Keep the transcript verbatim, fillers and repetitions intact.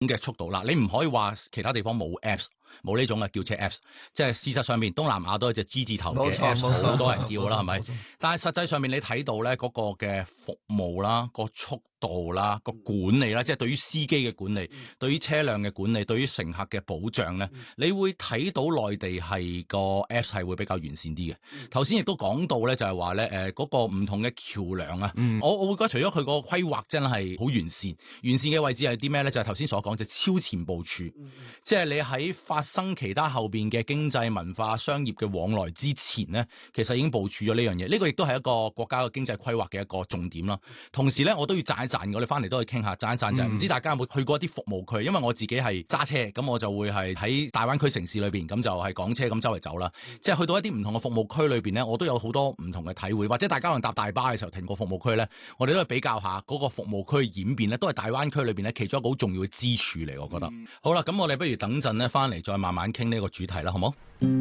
嘅速度啦，你唔可以話其他地方冇 Apps， 冇呢種嘅叫車 Apps， 即係事實上面東南亞都係隻 G 字頭嘅 Apps， 好多人叫啦，係咪？但係實際上面你睇到咧嗰個嘅服務啦，個速度啦，個管理啦，即係對於司機嘅管理，嗯、對於車輛嘅管理，對於乘客嘅保障咧，嗯、你會睇到內地係個 Apps 係會比較完善啲嘅。頭先亦都講到咧，就係話咧誒嗰個唔同嘅橋梁啊，嗯、我我會覺得除咗佢個規劃真係好完善，完善嘅位置係啲咩咧？就係頭先所講就超前部署，嗯、即係你喺發生其他後邊嘅經濟文化、商業嘅往來之前咧，其實已經部署咗呢樣嘢。呢、呢個亦都係一個國家嘅經濟規劃嘅一個重點啦。同時咧，我都要讚一讚，我哋翻嚟都可以傾下讚一讚就係、是，唔、嗯、知大家有冇去過一啲服務區？因為我自己係揸車，咁我就會係喺大灣區城市裏邊，咁就係港車咁周圍走啦。嗯、即係去到一啲唔同嘅服務區裏邊咧，我都有好多唔同嘅體會。或者大家可能搭大巴嘅時候停過服務區咧，我哋都係比較下嗰個服務區嘅演變咧，都係大灣區裏邊咧其中一個好重要嘅支柱嚟，我覺得。嗯、好啦，咁我哋不如等陣咧翻嚟再慢慢傾呢個主題啦，好冇？